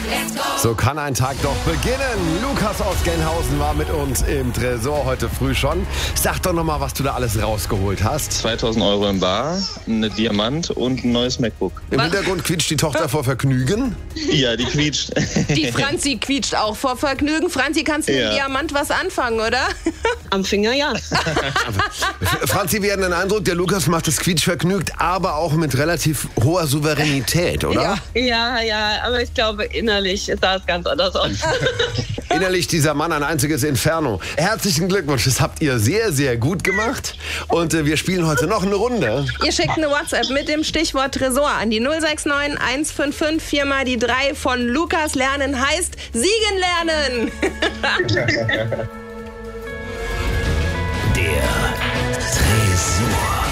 So kann ein Tag doch beginnen. Lukas aus Gelnhausen war mit uns im Tresor heute früh schon. Sag doch nochmal, was du da alles rausgeholt hast. 2.000 Euro im Bar, eine Diamant und ein neues MacBook. Im Hintergrund quietscht die Tochter vor Vergnügen. Ja, die quietscht. Die Franzi quietscht auch vor Vergnügen. Franzi, kannst du mit dem Diamant was anfangen, oder? Am Finger, ja. Franzi, wir hatten den Eindruck, der Lukas macht es quietschvergnügt, aber auch mit relativ hoher Souveränität, oder? Ja, aber ich glaube, innerlich sah es ganz anders aus. Innerlich dieser Mann ein einziges Inferno. Herzlichen Glückwunsch, das habt ihr sehr, sehr gut gemacht. Und wir spielen heute noch eine Runde. Ihr schickt eine WhatsApp mit dem Stichwort Tresor an die 069 155 4 mal die 3 von Lukas. Lernen heißt siegen lernen. Der Tresor.